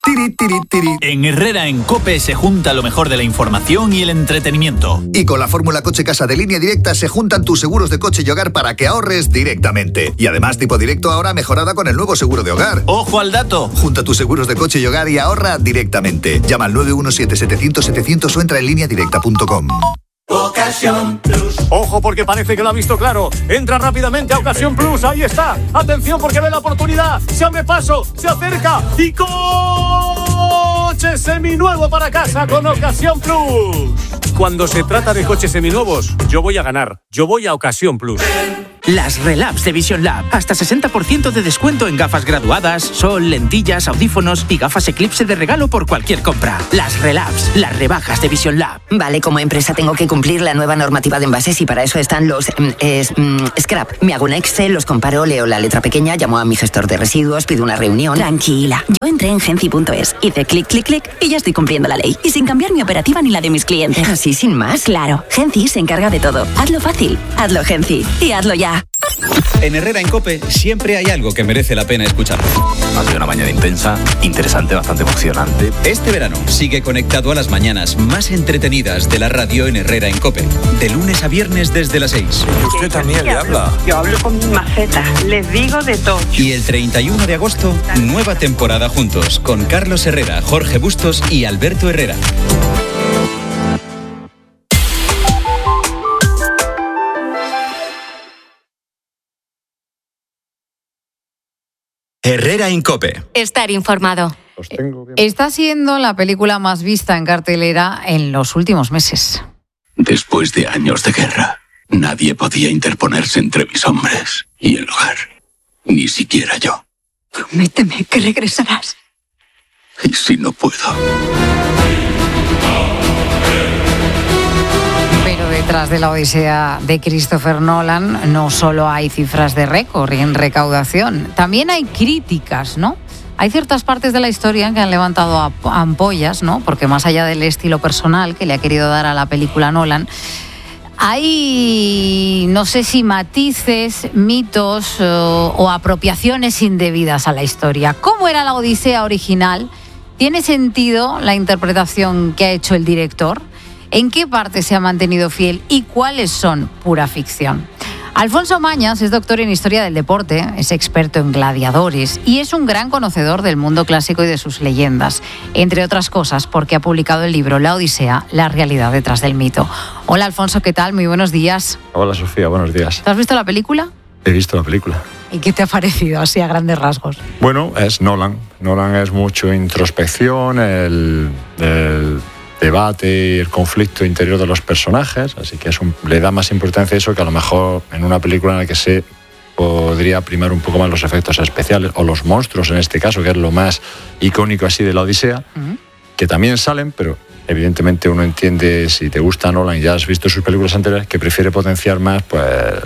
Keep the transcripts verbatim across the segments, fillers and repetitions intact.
Tiri, tiri, tiri. En Herrera en COPE se junta lo mejor de la información y el entretenimiento. Y con la fórmula Coche Casa de Línea Directa se juntan tus seguros de coche y hogar para que ahorres directamente. Y además tipo directo ahora mejorada con el nuevo seguro de hogar. ¡Ojo al dato! Junta tus seguros de coche y hogar y ahorra directamente. Llama al nueve uno siete, setecientos, setecientos o entra en línea directa punto com. Ocasión Plus. Ojo porque parece que lo ha visto claro. Entra rápidamente a Ocasión Plus. Ahí está. Atención porque ve la oportunidad. Se abre paso, se acerca y coche seminuevo para casa con Ocasión Plus. Cuando se trata de coches seminuevos, yo voy a ganar. Yo voy a Ocasión Plus. Las Relabs de Vision Lab. Hasta sesenta por ciento de descuento en gafas graduadas, sol, lentillas, audífonos y gafas Eclipse de regalo por cualquier compra. Las Relabs, las rebajas de Vision Lab. Vale, como empresa tengo que cumplir la nueva normativa de envases y para eso están los eh, eh, scrap. Me hago un Excel, los comparo, leo la letra pequeña, llamo a mi gestor de residuos, pido una reunión. Tranquila, yo entré en Genci punto es, hice clic, clic, clic y ya estoy cumpliendo la ley. Y sin cambiar mi operativa ni la de mis clientes. ¿Así sin más? Claro, Genci se encarga de todo. Hazlo fácil, hazlo Genci y hazlo ya. En Herrera en COPE siempre hay algo que merece la pena escuchar. Ha sido una mañana intensa, interesante, bastante emocionante. Este verano sigue conectado a las mañanas más entretenidas de la radio en Herrera en COPE. De lunes a viernes desde las seis. Usted también le habla. Yo hablo con maceta, les digo de todo. Y el treinta y uno de agosto, nueva temporada juntos con Carlos Herrera, Jorge Bustos y Alberto Herrera. Herrera en COPE. Estar informado. Está siendo la película más vista en cartelera en los últimos meses. Después de años de guerra, nadie podía interponerse entre mis hombres y el hogar. Ni siquiera yo. Prométeme que regresarás. ¿Y si no puedo? Pero detrás de la odisea de Christopher Nolan no solo hay cifras de récord y en recaudación, también hay críticas, ¿no? Hay ciertas partes de la historia que han levantado ampollas, ¿no? Porque más allá del estilo personal que le ha querido dar a la película Nolan, hay, no sé si matices, mitos o, o apropiaciones indebidas a la historia. ¿Cómo era la odisea original? ¿Tiene sentido la interpretación que ha hecho el director? ¿En qué parte se ha mantenido fiel y cuáles son pura ficción? Alfonso Mañas es doctor en Historia del Deporte, es experto en gladiadores y es un gran conocedor del mundo clásico y de sus leyendas, entre otras cosas porque ha publicado el libro La Odisea, la realidad detrás del mito. Hola Alfonso, ¿qué tal? Muy buenos días. Hola Sofía, buenos días. ¿Te has visto la película? He visto la película. ¿Y qué te ha parecido así a grandes rasgos? Bueno, es Nolan. Nolan es mucho introspección, el... el... debate y el conflicto interior de los personajes, así que es un, le da más importancia a eso que a lo mejor en una película en la que se podría primar un poco más los efectos especiales o los monstruos en este caso, que es lo más icónico así de la Odisea, uh-huh. que también salen, pero evidentemente uno entiende, si te gusta Nolan y ya has visto sus películas anteriores, que prefiere potenciar más pues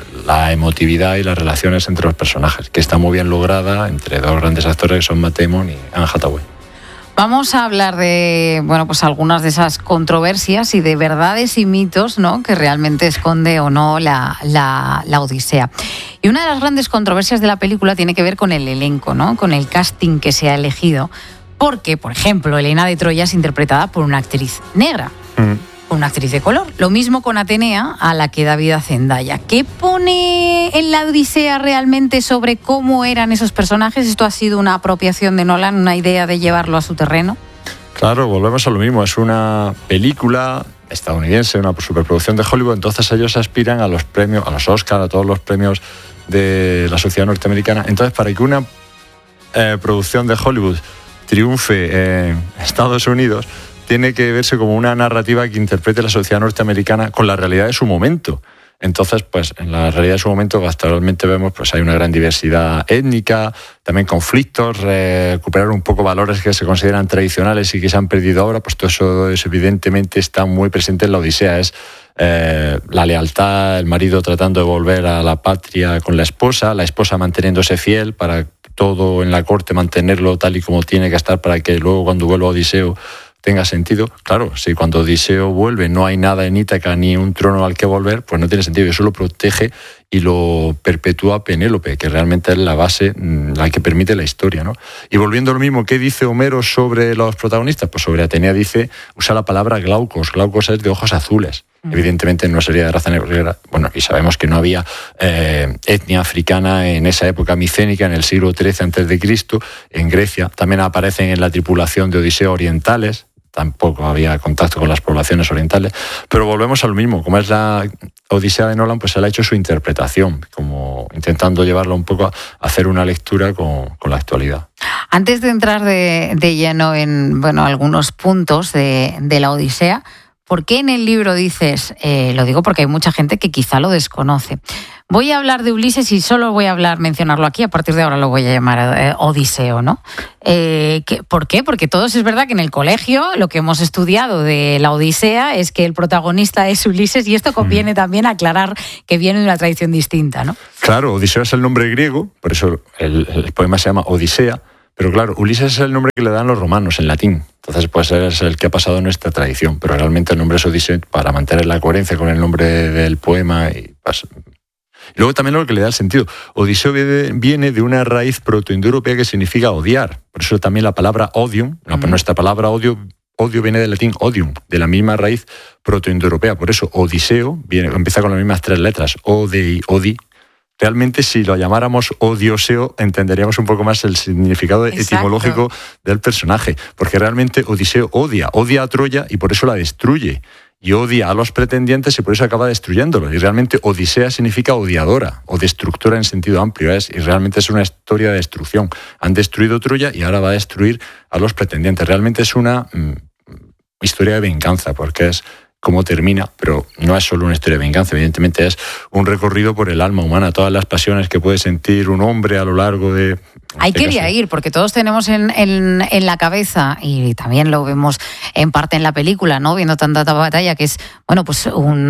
la emotividad y las relaciones entre los personajes, que está muy bien lograda entre dos grandes actores que son Matt Damon y Anne Hathaway. Vamos a hablar de, bueno, pues algunas de esas controversias y de verdades y mitos, ¿no?, que realmente esconde o no la, la, la Odisea. Y una de las grandes controversias de la película tiene que ver con el elenco, ¿no?, con el casting que se ha elegido. Porque, por ejemplo, Helena de Troya es interpretada por una actriz negra, mm. una actriz de color. Lo mismo con Atenea, a la que da vida Zendaya. ¿Qué pone en la Odisea realmente sobre cómo eran esos personajes? ¿Esto ha sido una apropiación de Nolan, una idea de llevarlo a su terreno? Claro, volvemos a lo mismo. Es una película estadounidense, una superproducción de Hollywood, entonces ellos aspiran a los premios, a los Oscar, a todos los premios de la sociedad norteamericana. Entonces, para que una eh, producción de Hollywood triunfe en Estados Unidos, tiene que verse como una narrativa que interprete la sociedad norteamericana con la realidad de su momento. Entonces, pues en la realidad de su momento actualmente vemos pues hay una gran diversidad étnica, también conflictos, recuperar un poco valores que se consideran tradicionales y que se han perdido ahora, pues todo eso es, evidentemente está muy presente en la Odisea. Es eh, la lealtad, el marido tratando de volver a la patria con la esposa, la esposa manteniéndose fiel para todo en la corte, mantenerlo tal y como tiene que estar para que luego cuando vuelva Odiseo tenga sentido. Claro, si cuando Odiseo vuelve no hay nada en Ítaca ni un trono al que volver, pues no tiene sentido. Eso lo protege y lo perpetúa Penélope, que realmente es la base, la que permite la historia, ¿no? Y volviendo a lo mismo, ¿qué dice Homero sobre los protagonistas? Pues sobre Atenea dice, usa la palabra glaucos. Glaucos es de ojos azules. Mm. Evidentemente no sería de raza negra. Bueno, y sabemos que no había eh, etnia africana en esa época micénica, en el siglo trece antes de Cristo, en Grecia. También aparecen en la tripulación de Odiseo orientales. Tampoco había contacto con las poblaciones orientales, pero volvemos a lo mismo. Como es la Odisea de Nolan, pues él ha hecho su interpretación, como intentando llevarlo un poco a hacer una lectura con, con la actualidad. Antes de entrar de, de lleno en bueno, algunos puntos de, de la Odisea, ¿por qué en el libro dices, eh, lo digo porque hay mucha gente que quizá lo desconoce, voy a hablar de Ulises y solo voy a hablar, mencionarlo aquí, a partir de ahora lo voy a llamar eh, Odiseo, ¿no? Eh, ¿qué, ¿Por qué? Porque todos es verdad que en el colegio lo que hemos estudiado de la Odisea es que el protagonista es Ulises, y esto conviene mm. también aclarar que viene de una tradición distinta, ¿no? Claro, Odiseo es el nombre griego, por eso el, el poema se llama Odisea, pero claro, Ulises es el nombre que le dan los romanos en latín. Entonces, pues es el que ha pasado en nuestra tradición, pero realmente el nombre es Odiseo para mantener la coherencia con el nombre del poema. Y pues, luego también lo que le da el sentido. Odiseo viene de una raíz protoindoeuropea que significa odiar. Por eso también la palabra odium, no, mm. nuestra palabra odio, odio viene del latín odium, de la misma raíz protoindoeuropea. Por eso Odiseo viene, empieza con las mismas tres letras, Odei, Odi. Realmente, si lo llamáramos Odioseo, entenderíamos un poco más el significado Exacto. etimológico del personaje. Porque realmente Odiseo odia, odia a Troya y por eso la destruye. Y odia a los pretendientes y por eso acaba destruyéndolo. Y realmente Odisea significa odiadora o destructora en sentido amplio. Es, y realmente es una historia de destrucción. Han destruido Troya y ahora va a destruir a los pretendientes. Realmente es una mm, historia de venganza, porque es cómo termina, pero no es solo una historia de venganza, evidentemente es un recorrido por el alma humana, todas las pasiones que puede sentir un hombre a lo largo de... Ahí quería ir, porque todos tenemos en, en, en la cabeza, y también lo vemos en parte en la película, ¿no? Viendo tanta batalla, que es, bueno, pues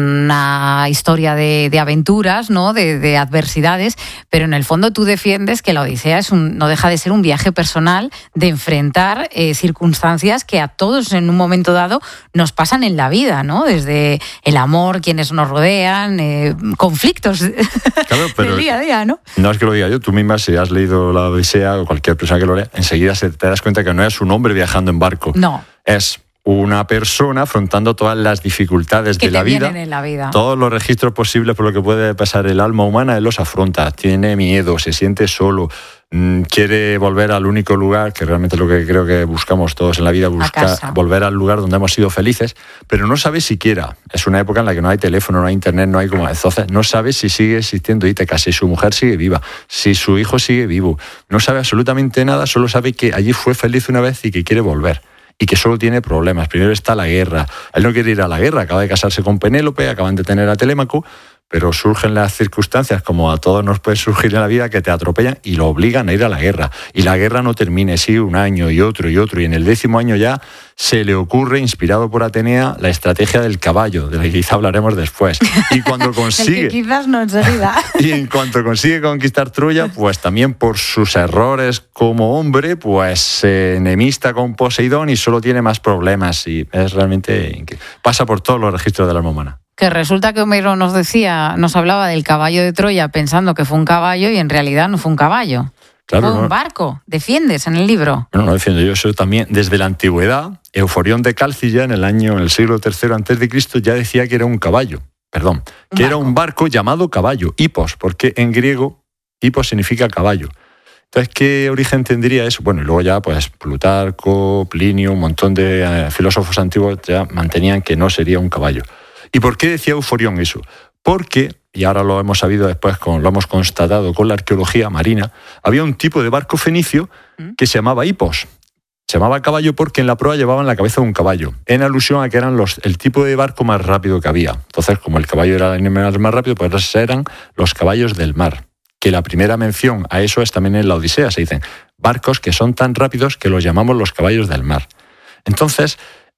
una historia de, de aventuras, ¿no? De, de adversidades, pero en el fondo tú defiendes que la Odisea es un, no deja de ser un viaje personal de enfrentar eh, circunstancias que a todos en un momento dado nos pasan en la vida, ¿no? Desde el amor, quienes nos rodean, eh, conflictos claro, pero del día a día, ¿no? No es que lo diga yo, tú misma si has leído la Odisea o cualquier persona que lo lea, enseguida te das cuenta que no es un hombre viajando en barco. No. Es una persona afrontando todas las dificultades que de la vida, en la vida. Todos los registros posibles por lo que puede pasar el alma humana, él los afronta. Tiene miedo, se siente solo, mmm, quiere volver al único lugar, que realmente es lo que creo que buscamos todos en la vida, buscar volver al lugar donde hemos sido felices, pero no sabe siquiera. Es una época en la que no hay teléfono, no hay internet, no hay como... Entonces no sabe si sigue existiendo Ítaca, si su mujer sigue viva, si su hijo sigue vivo. No sabe absolutamente nada, solo sabe que allí fue feliz una vez y que quiere volver. Y que solo tiene problemas. Primero está la guerra. Él no quiere ir a la guerra, acaba de casarse con Penélope, acaban de tener a Telémaco, pero surgen las circunstancias, como a todos nos puede surgir en la vida, que te atropellan y lo obligan a ir a la guerra. Y la guerra no termina, sigue un año y otro y otro, y en el décimo año ya se le ocurre, inspirado por Atenea, la estrategia del caballo, de la que quizá hablaremos después. Y cuando consigue... el que quizás no enseguida. Y en cuanto consigue conquistar Troya, pues también por sus errores como hombre, pues se enemista con Poseidón y solo tiene más problemas. Y es realmente... pasa por todos los registros del alma humana. Que resulta que Homero nos decía, nos hablaba del caballo de Troya pensando que fue un caballo y en realidad no fue un caballo. Claro, fue un no. barco. ¿Defiendes en el libro? No, no defiendo yo. Eso también, desde la antigüedad, Euforión de Cálciya, en el año, en el siglo tercero antes de Cristo, ya decía que era un caballo. Perdón, que era un barco llamado caballo, hipos, porque en griego hipos significa caballo. Entonces, ¿qué origen tendría eso? Bueno, y luego ya, pues, Plutarco, Plinio, un montón de eh, filósofos antiguos ya mantenían que no sería un caballo. ¿Y por qué decía Euforión eso? Porque, y ahora lo hemos sabido después, con, lo hemos constatado con la arqueología marina, había un tipo de barco fenicio que se llamaba hipos. Se llamaba caballo porque en la proa llevaban la cabeza de un caballo, en alusión a que eran los, el tipo de barco más rápido que había. Entonces, como el caballo era el animal más rápido, pues esos eran los caballos del mar. Que la primera mención a eso es también en la Odisea. Se dicen barcos que son tan rápidos que los llamamos los caballos del mar. Entonces,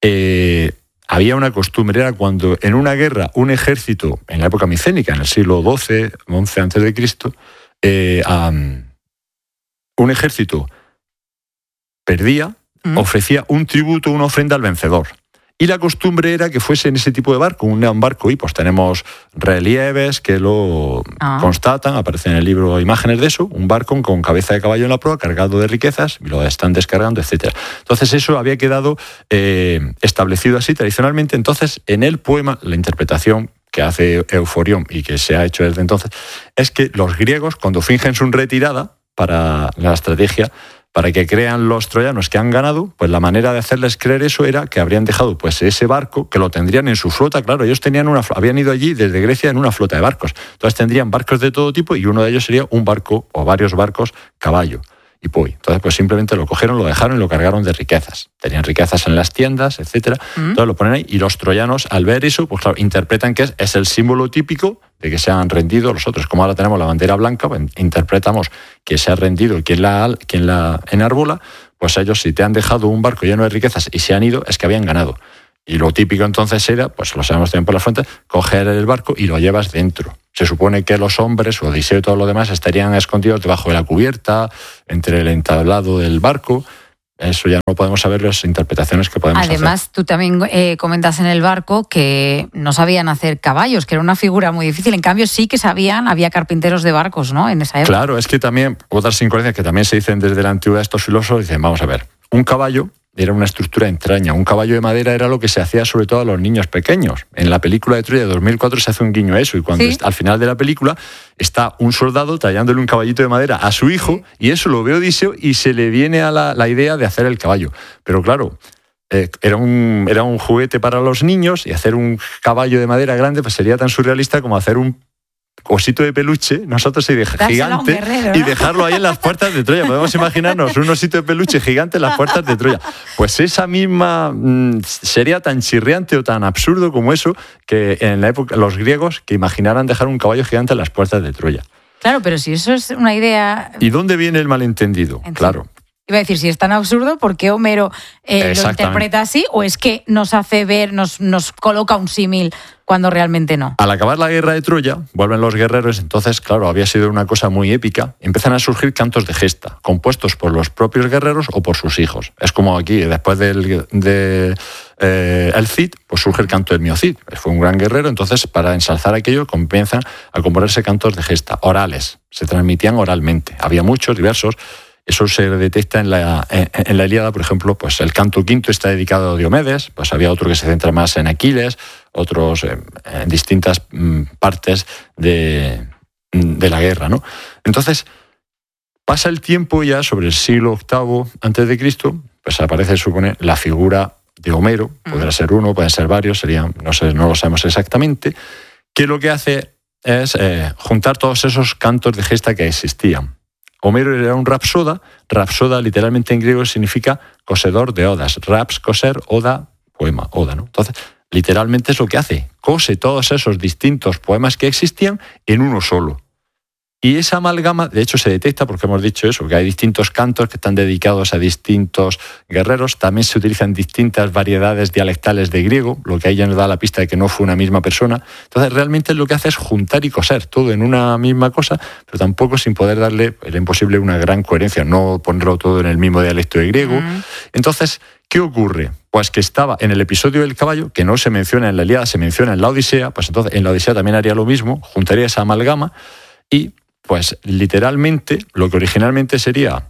eh, había una costumbre, era cuando en una guerra un ejército, en la época micénica, en el siglo doce, once antes de Cristo, eh, um, un ejército perdía, mm. ofrecía un tributo, una ofrenda al vencedor. Y la costumbre era que fuese en ese tipo de barco, un barco, y pues tenemos relieves que lo ah. constatan, aparecen en el libro imágenes de eso, un barco con cabeza de caballo en la proa, cargado de riquezas, y lo están descargando, etcétera. Entonces eso había quedado eh, establecido así tradicionalmente. Entonces en el poema, la interpretación que hace Euforión y que se ha hecho desde entonces, es que los griegos, cuando fingen su retirada para la estrategia, para que crean los troyanos que han ganado, pues la manera de hacerles creer eso era que habrían dejado pues ese barco, que lo tendrían en su flota. Claro, ellos tenían una, habían ido allí desde Grecia en una flota de barcos. Entonces tendrían barcos de todo tipo y uno de ellos sería un barco o varios barcos caballo y poi. Entonces pues simplemente lo cogieron, lo dejaron y lo cargaron de riquezas. Tenían riquezas en las tiendas, etcétera. Mm. Entonces lo ponen ahí y los troyanos, al ver eso, pues claro, interpretan que es, es el símbolo típico de que se han rendido los otros. Como ahora tenemos la bandera blanca, pues interpretamos que se ha rendido quien la, quien la enarbola, pues ellos, si te han dejado un barco lleno de riquezas y se han ido, es que habían ganado. Y lo típico entonces era, pues lo sabemos también por la fuente, coger el barco y lo llevas dentro. Se supone que los hombres, Odiseo y todo lo demás, estarían escondidos debajo de la cubierta, entre el entablado del barco. Eso ya no podemos saber las interpretaciones que podemos Además, hacer. Además, tú también eh, comentas en el barco que no sabían hacer caballos, que era una figura muy difícil. En cambio, sí que sabían, había carpinteros de barcos, ¿no? En esa época. Claro, es que también, otras incoherencias que también se dicen desde la antigüedad, estos filósofos dicen, vamos a ver, un caballo era una estructura entraña. Un caballo de madera era lo que se hacía sobre todo a los niños pequeños. En la película de Troya de dos mil cuatro se hace un guiño a eso, y cuando ¿sí? está, al final de la película está un soldado tallándole un caballito de madera a su hijo, sí. y eso lo ve Odiseo y se le viene a la, la idea de hacer el caballo. Pero claro, eh, era, un, era un juguete para los niños, y hacer un caballo de madera grande pues sería tan surrealista como hacer un osito de peluche, nosotros y de gigante, guerrero, ¿no? y dejarlo ahí en las puertas de Troya. Podemos imaginarnos un osito de peluche gigante en las puertas de Troya. Pues esa misma mmm, sería tan chirriante o tan absurdo como eso, que en la época los griegos que imaginaran dejar un caballo gigante en las puertas de Troya. Claro, pero si eso es una idea... ¿Y dónde viene el malentendido? Entonces, claro. Iba a decir, si es tan absurdo, ¿por qué Homero eh, lo interpreta así? ¿O es que nos hace ver, nos, nos coloca un símil cuando realmente no? Al acabar la guerra de Troya, vuelven los guerreros, entonces, claro, había sido una cosa muy épica. Empiezan a surgir cantos de gesta, compuestos por los propios guerreros o por sus hijos. Es como aquí, después del de, eh, el Cid, pues surge el canto del Miocid. Fue un gran guerrero, entonces, para ensalzar aquello, comienzan a componerse cantos de gesta, orales. Se transmitían oralmente. Había muchos, diversos. Eso se detecta en la, en, en la Ilíada, por ejemplo, pues el canto quinto está dedicado a Diomedes, pues había otro que se centra más en Aquiles, otros en, en distintas mm, partes de, de la guerra, ¿no? Entonces, pasa el tiempo ya sobre el siglo octavo antes de Cristo, pues aparece, supone, la figura de Homero, podrá ser uno, pueden ser varios, serían, no sé, no lo sabemos exactamente, que lo que hace es eh, juntar todos esos cantos de gesta que existían. Homero era un rapsoda, rapsoda literalmente en griego significa cosedor de odas, raps, coser, oda, poema, oda, ¿no? Entonces, literalmente es lo que hace, cose todos esos distintos poemas que existían en uno solo. Y esa amalgama, de hecho, se detecta porque hemos dicho eso, que hay distintos cantos que están dedicados a distintos guerreros, también se utilizan distintas variedades dialectales de griego, lo que ahí ya nos da la pista de que no fue una misma persona. Entonces, realmente lo que hace es juntar y coser todo en una misma cosa, pero tampoco sin poder darle, era imposible, una gran coherencia, no ponerlo todo en el mismo dialecto de griego. Mm. Entonces, ¿qué ocurre? Pues que estaba en el episodio del caballo, que no se menciona en la Ilíada, se menciona en la Odisea, pues entonces en la Odisea también haría lo mismo, juntaría esa amalgama y... pues literalmente, lo que originalmente sería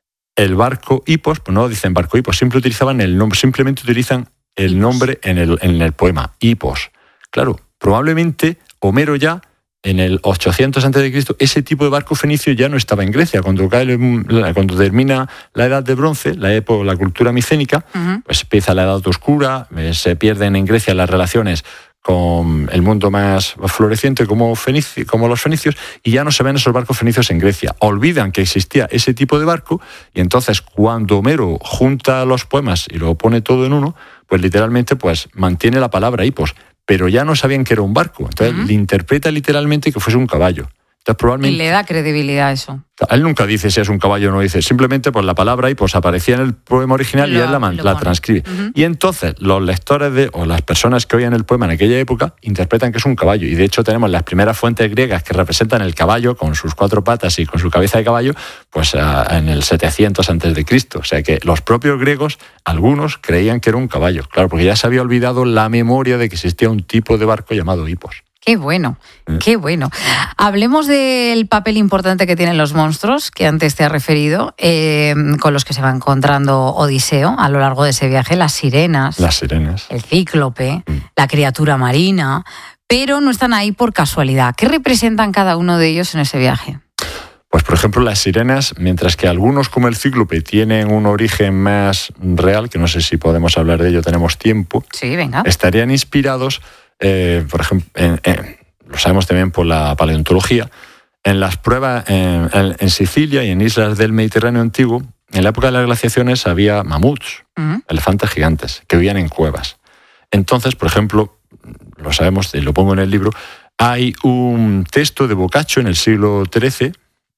el barco Hipos, pues no dicen barco Hipos, siempre utilizaban el nombre, simplemente utilizan el nombre en el, en el poema, Hipos. Claro, probablemente Homero ya, en el ochocientos antes de Cristo, ese tipo de barco fenicio ya no estaba en Grecia. Cuando, cae, cuando termina la Edad de Bronce, la, época, la cultura micénica, uh-huh. pues empieza la Edad Oscura, se pierden en Grecia las relaciones con el mundo más floreciente como, fenici, como los fenicios, y ya no se ven esos barcos fenicios en Grecia. Olvidan que existía ese tipo de barco, y entonces cuando Homero junta los poemas y lo pone todo en uno, pues literalmente pues mantiene la palabra hipos, pero ya no sabían que era un barco. Entonces uh-huh. le interpreta literalmente que fuese un caballo. Entonces, probablemente, y le da credibilidad a eso. Él nunca dice si es un caballo o no dice, simplemente pues la palabra ahí pues aparecía en el poema original lo, y él la, la transcribe. Uh-huh. Y entonces los lectores de, o las personas que oían el poema en aquella época interpretan que es un caballo. Y de hecho tenemos las primeras fuentes griegas que representan el caballo con sus cuatro patas y con su cabeza de caballo, pues uh, en el setecientos antes de Cristo. O sea que los propios griegos, algunos creían que era un caballo. Claro, porque ya se había olvidado la memoria de que existía un tipo de barco llamado hipos. Qué bueno, qué bueno. Hablemos del papel importante que tienen los monstruos, que antes te has referido, eh, con los que se va encontrando Odiseo a lo largo de ese viaje, las sirenas. Las sirenas. El cíclope, mm. la criatura marina, pero no están ahí por casualidad. ¿Qué representan cada uno de ellos en ese viaje? Pues, por ejemplo, las sirenas, mientras que algunos, como el cíclope, tienen un origen más real, que no sé si podemos hablar de ello, tenemos tiempo. Sí, venga. Estarían inspirados... Eh, por ejemplo, en, en, lo sabemos también por la paleontología, en las pruebas en, en, en Sicilia y en islas del Mediterráneo antiguo, en la época de las glaciaciones había mamuts, uh-huh. elefantes gigantes, que vivían en cuevas. Entonces, por ejemplo, lo sabemos y lo pongo en el libro, hay un texto de Boccaccio en el siglo trece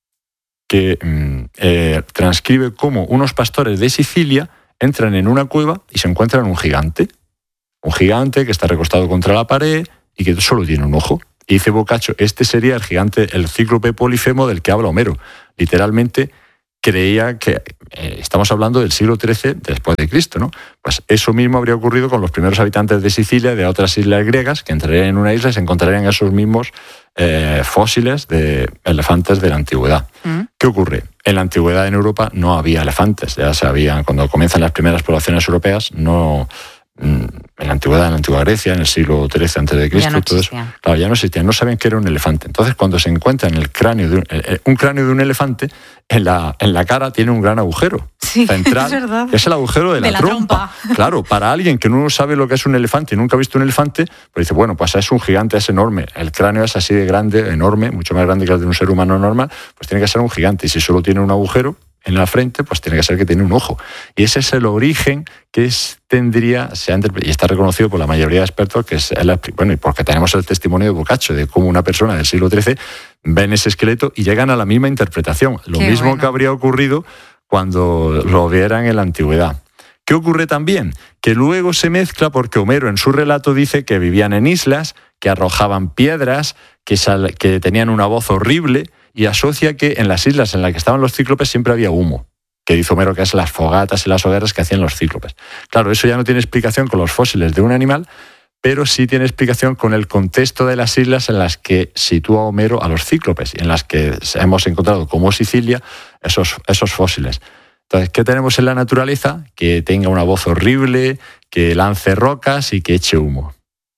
que eh, transcribe cómo unos pastores de Sicilia entran en una cueva y se encuentran un gigante. Un gigante que está recostado contra la pared y que solo tiene un ojo. Y dice Boccaccio, este sería el gigante, el cíclope Polifemo del que habla Homero. Literalmente creía que, eh, estamos hablando del siglo trece después de Cristo, ¿no? Pues eso mismo habría ocurrido con los primeros habitantes de Sicilia y de otras islas griegas, que entrarían en una isla y se encontrarían esos mismos eh, fósiles de elefantes de la antigüedad. ¿Mm? ¿Qué ocurre? En la antigüedad en Europa no había elefantes, ya sabían, cuando comienzan las primeras poblaciones europeas, no... en la antigüedad, en la antigua Grecia, en el siglo trece antes de Cristo, no todo eso, claro, ya no existían, no sabían que era un elefante. Entonces, cuando se encuentra en el cráneo de un, eh, un cráneo de un elefante, en la, en la cara tiene un gran agujero sí, central, es verdad. que es el agujero de, de la, la trompa. trompa. Claro, para alguien que no sabe lo que es un elefante y nunca ha visto un elefante, pues dice, bueno, pues es un gigante, es enorme, el cráneo es así de grande, enorme, mucho más grande que el de un ser humano normal, pues tiene que ser un gigante, y si solo tiene un agujero en la frente, pues tiene que ser que tiene un ojo. Y ese es el origen que es, tendría, se ha y está reconocido por la mayoría de expertos, que es el, bueno, y porque tenemos el testimonio de Boccaccio, de cómo una persona del siglo trece ven ese esqueleto y llegan a la misma interpretación. Lo Qué mismo bueno. que habría ocurrido cuando lo vieran en la antigüedad. ¿Qué ocurre también? Que luego se mezcla porque Homero en su relato dice que vivían en islas, que arrojaban piedras, que, sal, que tenían una voz horrible, y asocia que en las islas en las que estaban los cíclopes siempre había humo, que dice Homero que es las fogatas y las hogueras que hacían los cíclopes. Claro, eso ya no tiene explicación con los fósiles de un animal, pero sí tiene explicación con el contexto de las islas en las que sitúa Homero a los cíclopes y en las que hemos encontrado, como Sicilia, esos, esos fósiles. Entonces, ¿qué tenemos en la naturaleza? Que tenga una voz horrible, que lance rocas y que eche humo.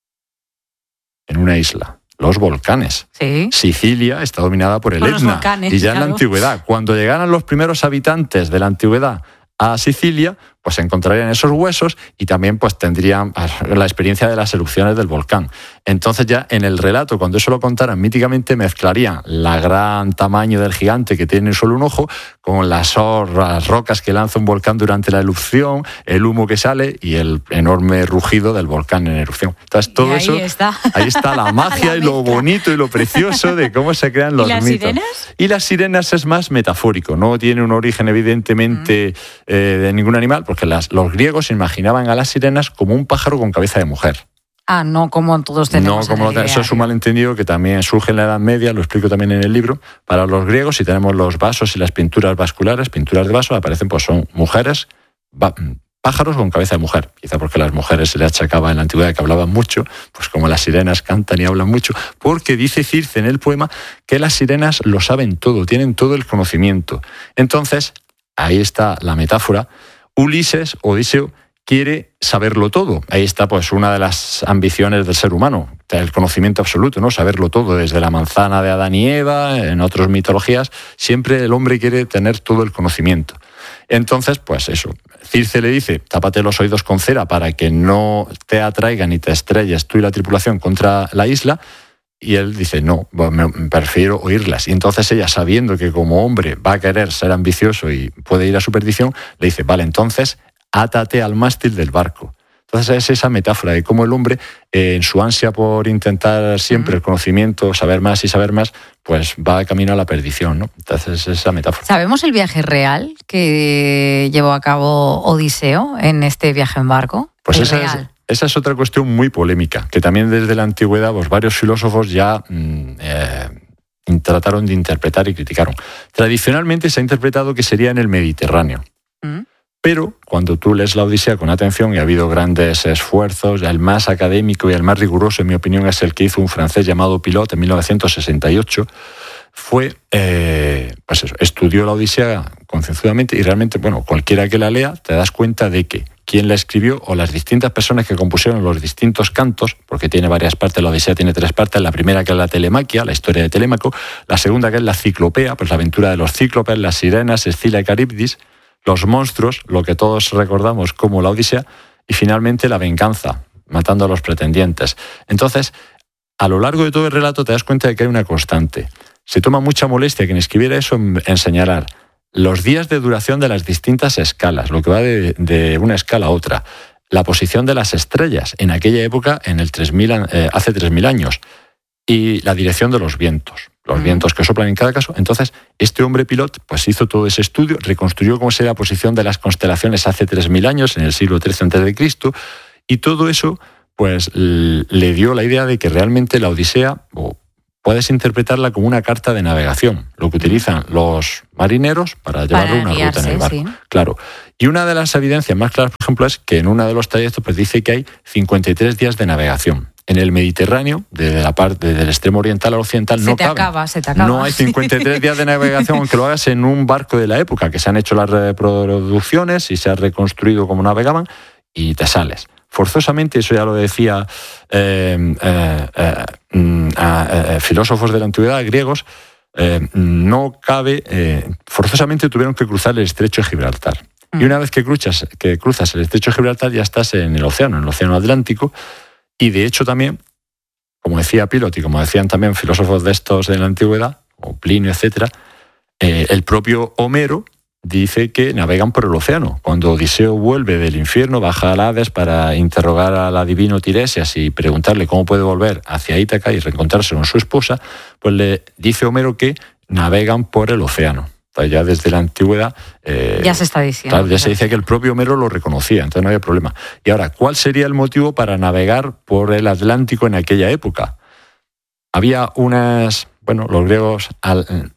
En una isla. Los volcanes. ¿Sí? Sicilia está dominada por el por Etna. Volcanes, y ya claro. en la antigüedad, cuando llegaran los primeros habitantes de la antigüedad a Sicilia, pues se encontrarían esos huesos y también pues tendrían la experiencia de las erupciones del volcán. Entonces ya en el relato, cuando eso lo contaran míticamente, mezclarían la gran tamaño del gigante que tiene solo un ojo con las, las rocas que lanza un volcán durante la erupción, el humo que sale y el enorme rugido del volcán en erupción. Entonces todo y ahí eso, está. ahí está la magia la y lo bonito y lo precioso de cómo se crean los ¿Y las mitos. sirenas? Y las sirenas es más metafórico, no tiene un origen evidentemente mm. eh, de ningún animal, porque las, los griegos imaginaban a las sirenas como un pájaro con cabeza de mujer. Ah, no como todos tenemos. No, como en el eso es un malentendido que también surge en la Edad Media, lo explico también en el libro. Para los griegos, si tenemos los vasos y las pinturas vasculares, pinturas de vasos, aparecen, pues son mujeres, pájaros con cabeza de mujer. Quizá porque a las mujeres se le achacaba en la antigüedad que hablaban mucho, pues como las sirenas cantan y hablan mucho, porque dice Circe en el poema que las sirenas lo saben todo, tienen todo el conocimiento. Entonces, ahí está la metáfora. Ulises, Odiseo, quiere saberlo todo. Ahí está pues una de las ambiciones del ser humano, el conocimiento absoluto, ¿no? Saberlo todo, desde la manzana de Adán y Eva, en otras mitologías, siempre el hombre quiere tener todo el conocimiento. Entonces, pues eso, Circe le dice, tápate los oídos con cera para que no te atraigan y te estrelles tú y la tripulación contra la isla. Y él dice, no, me prefiero oírlas. Y entonces ella, sabiendo que como hombre va a querer ser ambicioso y puede ir a su perdición, le dice, vale, entonces átate al mástil del barco. Entonces es esa metáfora de cómo el hombre, eh, en su ansia por intentar siempre el conocimiento, saber más y saber más, pues va de camino a la perdición, ¿no? Entonces es esa metáfora. ¿Sabemos el viaje real que llevó a cabo Odiseo en este viaje en barco? Pues el esa real. es, esa es otra cuestión muy polémica, que también desde la antigüedad pues, varios filósofos ya mmm, eh, trataron de interpretar y criticaron. Tradicionalmente se ha interpretado que sería en el Mediterráneo. ¿Mm? Pero cuando tú lees la Odisea con atención, y ha habido grandes esfuerzos, el más académico y el más riguroso, en mi opinión, es el que hizo un francés llamado Pilot en mil novecientos sesenta y ocho, fue, eh, pues eso, estudió la Odisea concienzudamente y realmente, bueno, cualquiera que la lea te das cuenta de que quien la escribió o las distintas personas que compusieron los distintos cantos, porque tiene varias partes, la Odisea tiene tres partes, la primera que es la Telemaquia, la historia de Telémaco, la segunda que es la Ciclopea, pues la aventura de los cíclopes, las sirenas, Escila y Caribdis, los monstruos, lo que todos recordamos como la Odisea, y finalmente la venganza, matando a los pretendientes. Entonces, a lo largo de todo el relato te das cuenta de que hay una constante. Se toma mucha molestia quien escribiera eso en, en señalar los días de duración de las distintas escalas, lo que va de, de una escala a otra, la posición de las estrellas en aquella época, en el tres mil, eh, hace tres mil años, y la dirección de los vientos, los vientos que soplan en cada caso. Entonces, este hombre Pilot pues hizo todo ese estudio, reconstruyó cómo sería la posición de las constelaciones hace tres mil años, en el siglo trece antes de Cristo, y todo eso pues le dio la idea de que realmente la Odisea, o puedes interpretarla como una carta de navegación, lo que utilizan los marineros para llevar una ruta en el barco. Sí. Claro. Y una de las evidencias más claras, por ejemplo, es que en uno de los trayectos pues dice que hay cincuenta y tres días de navegación. En el Mediterráneo, desde la parte del extremo oriental al occidental, se no te caben. Acaba, se te acaba. No hay cincuenta y tres días de navegación, aunque lo hagas en un barco de la época, que se han hecho las reproducciones y se ha reconstruido como navegaban, y te sales. Forzosamente, eso ya lo decía eh, eh, eh, eh, filósofos de la antigüedad, griegos, eh, no cabe, eh, forzosamente tuvieron que cruzar el estrecho de Gibraltar. Mm. Y una vez que cruzas, que cruzas el estrecho de Gibraltar ya estás en el océano, en el océano Atlántico, y de hecho también, como decía Pilot y como decían también filósofos de estos de la antigüedad, o Plinio, etcétera, eh, el propio Homero dice que navegan por el océano. Cuando Odiseo vuelve del infierno, baja al Hades para interrogar al adivino Tiresias y preguntarle cómo puede volver hacia Ítaca y reencontrarse con su esposa, pues le dice Homero que navegan por el océano. Entonces ya desde la antigüedad eh, ya se está diciendo. Claro, ya se dice que el propio Homero lo reconocía, entonces no había problema. Y ahora, ¿cuál sería el motivo para navegar por el Atlántico en aquella época? Había unas, bueno, los griegos... Al,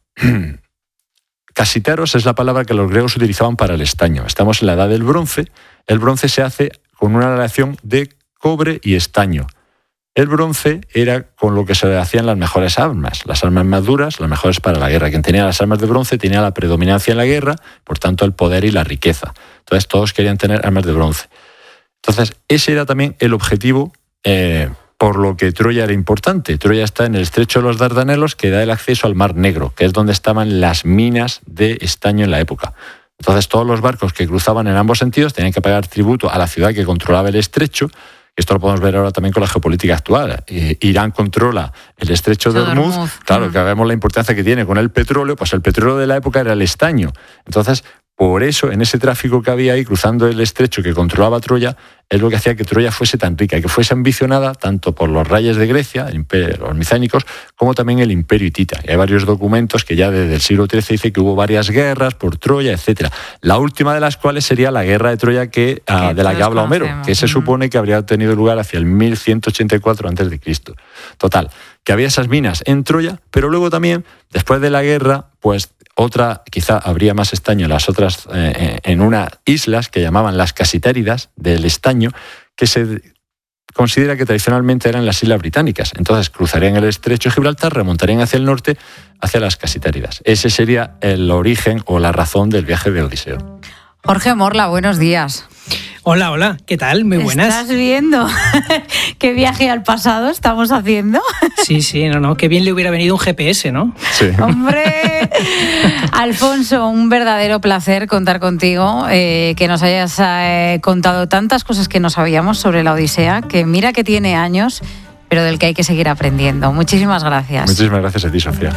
Casiteros es la palabra que los griegos utilizaban para el estaño. Estamos en la edad del bronce. El bronce se hace con una relación de cobre y estaño. El bronce era con lo que se hacían las mejores armas, las armas más duras, las mejores para la guerra. Quien tenía las armas de bronce tenía la predominancia en la guerra, por tanto el poder y la riqueza. Entonces todos querían tener armas de bronce. Entonces ese era también el objetivo, eh, por lo que Troya era importante. Troya está en el estrecho de los Dardanelos, que da el acceso al Mar Negro, que es donde estaban las minas de estaño en la época. Entonces todos los barcos que cruzaban en ambos sentidos tenían que pagar tributo a la ciudad que controlaba el estrecho. Esto lo podemos ver ahora también con la geopolítica actual. Irán controla el estrecho de Hormuz. Claro, mm. que vemos la importancia que tiene con el petróleo. Pues el petróleo de la época era el estaño. Entonces, por eso, en ese tráfico que había ahí cruzando el estrecho que controlaba Troya, es lo que hacía que Troya fuese tan rica y que fuese ambicionada tanto por los reyes de Grecia, el imperio, los micénicos, como también el imperio hitita. Y hay varios documentos que ya desde el siglo trece dice que hubo varias guerras por Troya, etcétera. La última de las cuales sería la guerra de Troya que, uh, de la que habla Homero, que se supone que habría tenido lugar hacia el mil ciento ochenta y cuatro antes de Cristo. Total, que había esas minas en Troya, pero luego también, después de la guerra, pues otra, quizá habría más estaño en las otras, eh, en unas islas que llamaban las Casitéridas del estaño, que se considera que tradicionalmente eran las islas británicas. Entonces cruzarían el estrecho de Gibraltar, remontarían hacia el norte, hacia las Casitéridas. Ese sería el origen o la razón del viaje de Odiseo. Jorge Morla, buenos días. Hola, hola, ¿qué tal? Muy buenas. ¿Estás viendo qué viaje al pasado estamos haciendo? Sí, sí, no, no, qué bien le hubiera venido un G P S, ¿no? Sí. Hombre, Alfonso, un verdadero placer contar contigo, eh, que nos hayas eh, contado tantas cosas que no sabíamos sobre la Odisea, que mira que tiene años, pero del que hay que seguir aprendiendo. Muchísimas gracias. Muchísimas gracias a ti, Sofía.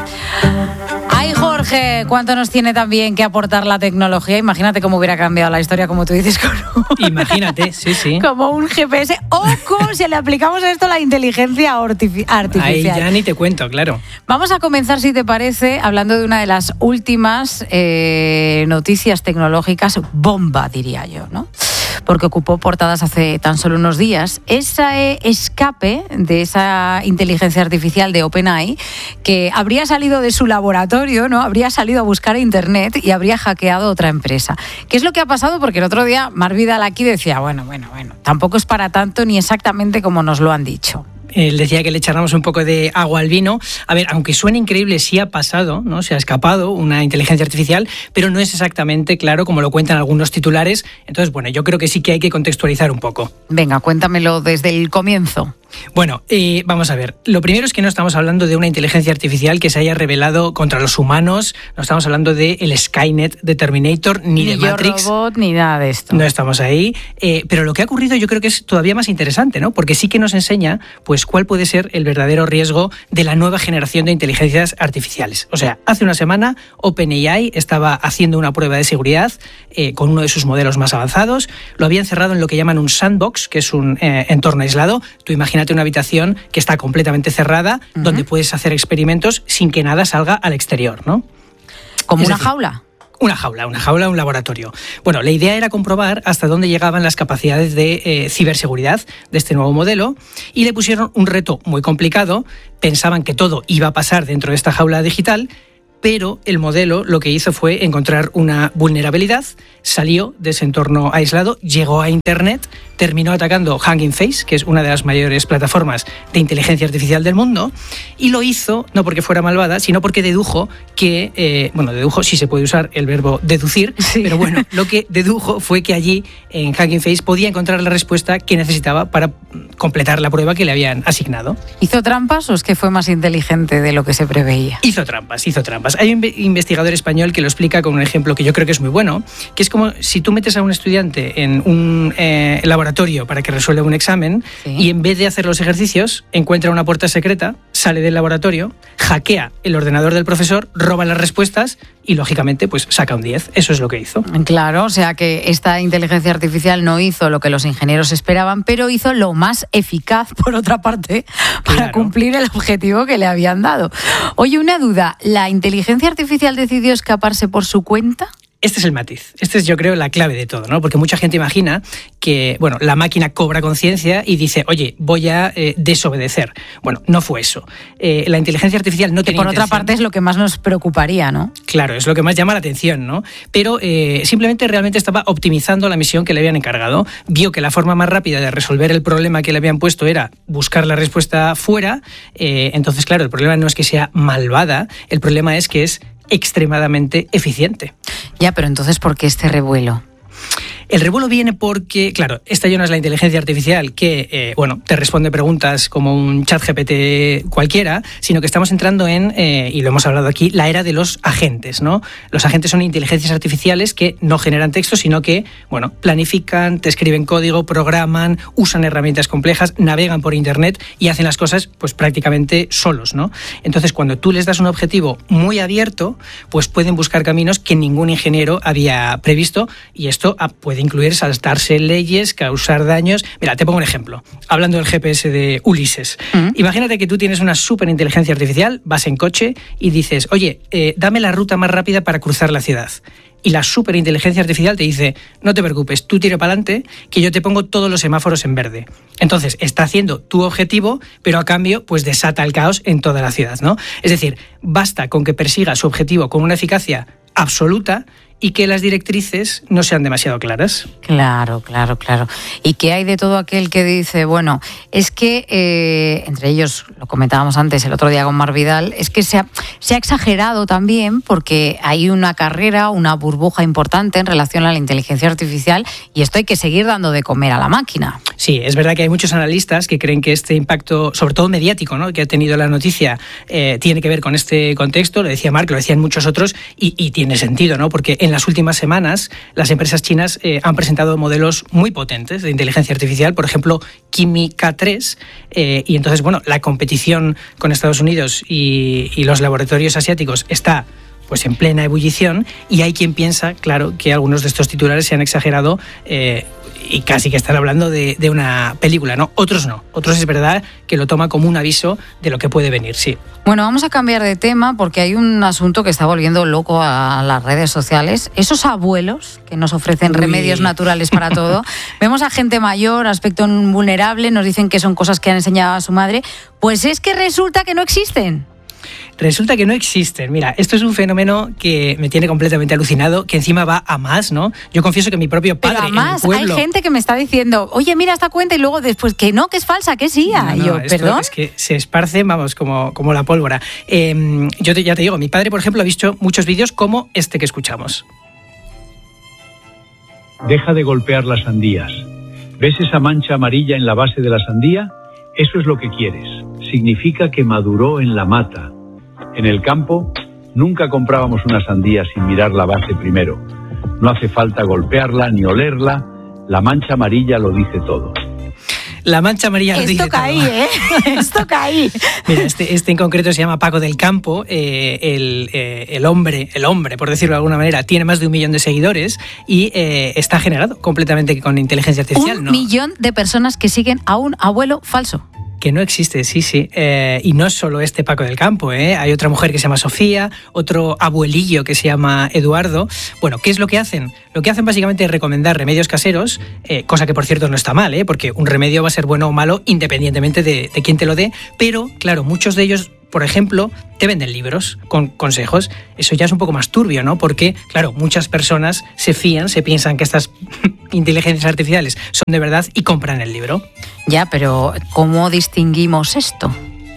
Ay, Jorge, cuánto nos tiene también que aportar la tecnología. Imagínate cómo hubiera cambiado la historia, como tú dices, con un... Imagínate, sí, sí. Como un G P S. O como si le aplicamos a esto la inteligencia artifici- artificial. Ahí ya ni te cuento, claro. Vamos a comenzar, si te parece, hablando de una de las últimas eh, noticias tecnológicas, bomba, diría yo, ¿no? Porque ocupó portadas hace tan solo unos días. Ese escape de esa inteligencia artificial de OpenAI, que habría salido de su laboratorio, ¿no? Habría salido a buscar a Internet y habría hackeado otra empresa. ¿Qué es lo que ha pasado? Porque el otro día Mar Vidal aquí decía, bueno, bueno, bueno, tampoco es para tanto ni exactamente como nos lo han dicho. Él decía que le echáramos un poco de agua al vino. A ver, aunque suene increíble, sí ha pasado, ¿no? Se ha escapado una inteligencia artificial, pero no es exactamente claro como lo cuentan algunos titulares. Entonces, bueno, yo creo que sí que hay que contextualizar un poco. Venga, cuéntamelo desde el comienzo. Bueno, eh, vamos a ver. Lo primero es que no estamos hablando de una inteligencia artificial que se haya rebelado contra los humanos. No estamos hablando de el Skynet de Terminator ni, ni de Matrix. Ni robot ni nada de esto. No estamos ahí. Eh, pero lo que ha ocurrido yo creo que es todavía más interesante, ¿no? Porque sí que nos enseña, pues, cuál puede ser el verdadero riesgo de la nueva generación de inteligencias artificiales. O sea, hace una semana OpenAI estaba haciendo una prueba de seguridad eh, con uno de sus modelos más avanzados. Lo habían cerrado en lo que llaman un sandbox, que es un eh, entorno aislado. Tú imagínate una habitación que está completamente cerrada, uh-huh. donde puedes hacer experimentos sin que nada salga al exterior, ¿no? ¿Como es una decir, jaula? Una jaula, una jaula, un laboratorio. Bueno, la idea era comprobar hasta dónde llegaban las capacidades de eh, ciberseguridad de este nuevo modelo y le pusieron un reto muy complicado. Pensaban que todo iba a pasar dentro de esta jaula digital, pero el modelo lo que hizo fue encontrar una vulnerabilidad, salió de ese entorno aislado, llegó a Internet, terminó atacando Hugging Face, que es una de las mayores plataformas de inteligencia artificial del mundo, y lo hizo no porque fuera malvada, sino porque dedujo que, eh, bueno, dedujo, sí se puede usar el verbo deducir, sí. pero bueno, lo que dedujo fue que allí, en Hugging Face, podía encontrar la respuesta que necesitaba para completar la prueba que le habían asignado. ¿Hizo trampas o es que fue más inteligente de lo que se preveía? Hizo trampas, hizo trampas. Hay un investigador español que lo explica con un ejemplo que yo creo que es muy bueno, que es como si tú metes a un estudiante en un eh, laboratorio para que resuelva un examen, ¿sí? Y en vez de hacer los ejercicios, encuentra una puerta secreta, sale del laboratorio, hackea el ordenador del profesor, roba las respuestas y, lógicamente, pues saca un diez. Eso es lo que hizo. Claro, o sea que esta inteligencia artificial no hizo lo que los ingenieros esperaban, pero hizo lo más eficaz, por otra parte, para claro. cumplir el objetivo que le habían dado. Oye, una duda, ¿la inteligencia artificial decidió escaparse por su cuenta? Este es el matiz, este es yo creo la clave de todo, ¿no? Porque mucha gente imagina que, bueno, la máquina cobra conciencia y dice, oye, voy a eh, desobedecer. Bueno, no fue eso. Eh, la inteligencia artificial no que tenía por intención. otra parte es lo que más nos preocuparía, ¿no? Claro, es lo que más llama la atención, ¿no? Pero eh, simplemente realmente estaba optimizando la misión que le habían encargado. Vio que la forma más rápida de resolver el problema que le habían puesto era buscar la respuesta fuera. Eh, entonces, claro, el problema no es que sea malvada, el problema es que es extremadamente eficiente. Ya, pero entonces, ¿por qué este revuelo? El revuelo viene porque, claro, esta ya no es la inteligencia artificial que, eh, bueno, te responde preguntas como un chat G P T cualquiera, sino que estamos entrando en, eh, y lo hemos hablado aquí, la era de los agentes, ¿no? Los agentes son inteligencias artificiales que no generan texto, sino que, bueno, planifican, te escriben código, programan, usan herramientas complejas, navegan por Internet y hacen las cosas, pues, prácticamente solos, ¿no? Entonces, cuando tú les das un objetivo muy abierto, pues pueden buscar caminos que ningún ingeniero había previsto y esto puede incluir saltarse leyes, causar daños. Mira, te pongo un ejemplo. Hablando del G P S de Ulises. Uh-huh. Imagínate que tú tienes una superinteligencia artificial, vas en coche y dices, oye, eh, dame la ruta más rápida para cruzar la ciudad. Y la superinteligencia artificial te dice, no te preocupes, tú tira para adelante, que yo te pongo todos los semáforos en verde. Entonces, está haciendo tu objetivo, pero a cambio, pues desata el caos en toda la ciudad, ¿no? Es decir, basta con que persiga su objetivo con una eficacia absoluta y que las directrices no sean demasiado claras. Claro, claro, claro. ¿Y qué hay de todo aquel que dice, bueno, es que, eh, entre ellos, lo comentábamos antes el otro día con Mar Vidal, es que se ha, se ha exagerado también porque hay una carrera, una burbuja importante en relación a la inteligencia artificial y esto hay que seguir dando de comer a la máquina. Sí, es verdad que hay muchos analistas que creen que este impacto, sobre todo mediático, ¿no?, que ha tenido la noticia, eh, tiene que ver con este contexto. Lo decía Marc, lo decían muchos otros y, y tiene sentido, ¿no? Porque en las últimas semanas las empresas chinas eh, han presentado modelos muy potentes de inteligencia artificial, por ejemplo, Kimi K tres, eh, y entonces, bueno, la competición con Estados Unidos y, y los laboratorios asiáticos está pues en plena ebullición, y hay quien piensa, claro, que algunos de estos titulares se han exagerado eh, y casi que están hablando de, de una película, ¿no? Otros no, otros es verdad que lo toman como un aviso de lo que puede venir, sí. Bueno, vamos a cambiar de tema porque hay un asunto que está volviendo loco a las redes sociales. Esos abuelos que nos ofrecen Uy. remedios naturales para todo. Vemos a gente mayor, aspecto vulnerable, nos dicen que son cosas que han enseñado a su madre. Pues es que resulta que no existen. Resulta que no existen. Mira, esto es un fenómeno que me tiene completamente alucinado, que encima va a más, ¿no? Yo confieso que mi propio padre Pero además, en el pueblo... hay gente que me está diciendo, oye, mira esta cuenta, y luego después que no, que es falsa, que sí. No, no, yo, esto ¿perdón? Es que se esparcen, vamos, como, como la pólvora. Eh, yo te, ya te digo, mi padre, por ejemplo, ha visto muchos vídeos como este que escuchamos. Deja de golpear las sandías. ¿Ves esa mancha amarilla en la base de la sandía? Eso es lo que quieres. Significa que maduró en la mata. En el campo, nunca comprábamos una sandía sin mirar la base primero. No hace falta golpearla ni olerla. La mancha amarilla lo dice todo. La mancha amarilla lo Esto dice caí, todo. ¿eh? Esto caí. Mira, este, este en concreto se llama Paco del Campo. Eh, el, eh, el hombre, el hombre, por decirlo de alguna manera, tiene más de un millón de seguidores y eh, está generado completamente con inteligencia artificial. Un ¿no? millón de personas que siguen a un abuelo falso. Que no existe, sí, sí. Eh, y no es solo este Paco del Campo, ¿eh? Hay otra mujer que se llama Sofía, otro abuelillo que se llama Eduardo. Bueno, ¿qué es lo que hacen? Lo que hacen básicamente es recomendar remedios caseros, eh, cosa que por cierto no está mal, ¿eh? Porque un remedio va a ser bueno o malo independientemente de, de quién te lo dé, pero claro, muchos de ellos, por ejemplo, te venden libros con consejos. Eso ya es un poco más turbio, ¿no? Porque, claro, muchas personas se fían, se piensan que estas inteligencias artificiales son de verdad y compran el libro. Ya, pero ¿cómo distinguimos esto?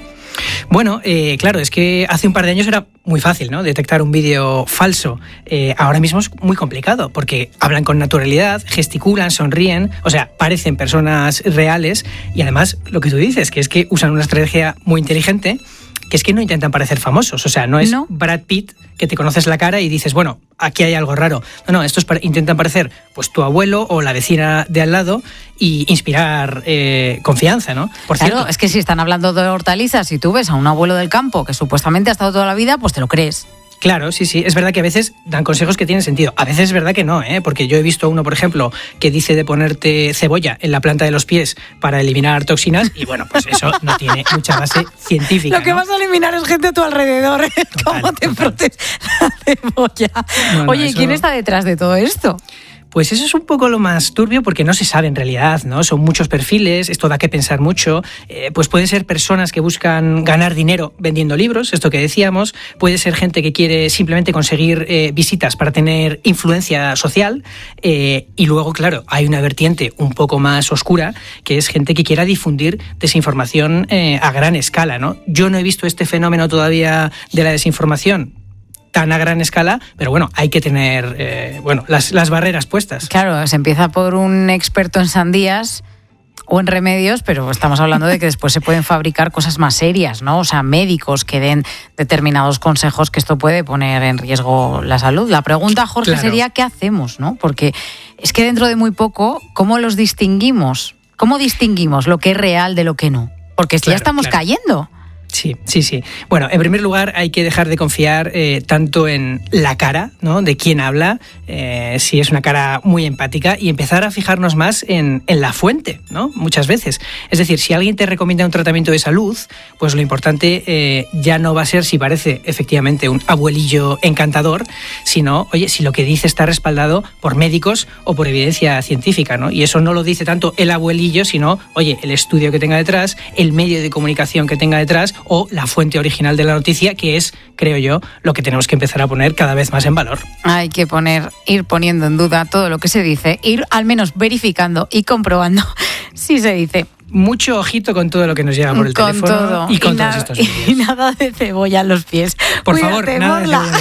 Bueno, eh, claro, es que hace un par de años era muy fácil, ¿no? Detectar un vídeo falso. Eh, ahora mismo es muy complicado porque hablan con naturalidad, gesticulan, sonríen, o sea, parecen personas reales y además lo que tú dices, que es que usan una estrategia muy inteligente, que es que no intentan parecer famosos, o sea, no es no. Brad Pitt que te conoces la cara y dices, bueno, aquí hay algo raro. No, no, estos intentan parecer pues tu abuelo o la vecina de al lado y inspirar eh, confianza, ¿no? Por claro, cierto, es que si están hablando de hortalizas y tú ves a un abuelo del campo que supuestamente ha estado toda la vida, pues te lo crees. Claro, sí, sí. Es verdad que a veces dan consejos que tienen sentido. A veces es verdad que no, ¿eh? Porque yo he visto uno, por ejemplo, que dice de ponerte cebolla en la planta de los pies para eliminar toxinas y bueno, pues eso no tiene mucha base científica. Lo que ¿no? vas a eliminar es gente a tu alrededor. Total, ¿cómo te frotes la cebolla? No, no, Oye, eso... ¿quién está detrás de todo esto? Pues eso es un poco lo más turbio porque no se sabe en realidad, ¿no? Son muchos perfiles, esto da que pensar mucho. Eh, pues pueden ser personas que buscan ganar dinero vendiendo libros, esto que decíamos. Puede ser gente que quiere simplemente conseguir eh, visitas para tener influencia social. Eh, y luego, claro, hay una vertiente un poco más oscura, que es gente que quiera difundir desinformación eh, a gran escala, ¿no? Yo no he visto este fenómeno todavía de la desinformación tan a gran escala, pero bueno, hay que tener eh, bueno, las, las barreras puestas. Claro, se empieza por un experto en sandías o en remedios, pero estamos hablando de que después se pueden fabricar cosas más serias, ¿no? O sea, médicos que den determinados consejos, que esto puede poner en riesgo la salud. La pregunta, Jorge, claro, sería ¿qué hacemos, no? Porque es que dentro de muy poco, ¿cómo los distinguimos? ¿Cómo distinguimos lo que es real de lo que no? Porque claro, ya estamos claro. cayendo. Sí, sí, sí. Bueno, en primer lugar hay que dejar de confiar eh, tanto en la cara, ¿no? De quién habla, eh, si es una cara muy empática, y empezar a fijarnos más en, en la fuente, ¿no? Muchas veces. Es decir, si alguien te recomienda un tratamiento de salud, pues lo importante eh, ya no va a ser si parece efectivamente un abuelillo encantador, sino, oye, si lo que dice está respaldado por médicos o por evidencia científica, ¿no? Y eso no lo dice tanto el abuelillo, sino, oye, el estudio que tenga detrás, el medio de comunicación que tenga detrás, o la fuente original de la noticia, que es, creo yo, lo que tenemos que empezar a poner cada vez más en valor. Hay que poner, ir poniendo en duda todo lo que se dice, ir al menos verificando y comprobando si se dice. Mucho ojito con todo lo que nos llega por el con teléfono todo. y con y todos na- estos vídeos. Y nada de cebolla en los pies. Por Cuídate, favor, nada Morla. de cebolla en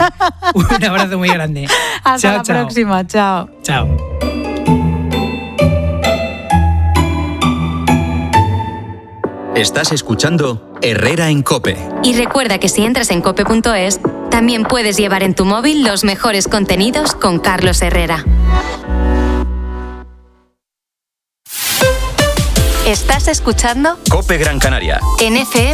los pies. Un abrazo muy grande. Hasta chao, la chao. próxima, chao. Chao. Estás escuchando Herrera en COPE. Y recuerda que si entras en cope punto es, también puedes llevar en tu móvil los mejores contenidos con Carlos Herrera. ¿Estás escuchando? COPE Gran Canaria. En F M.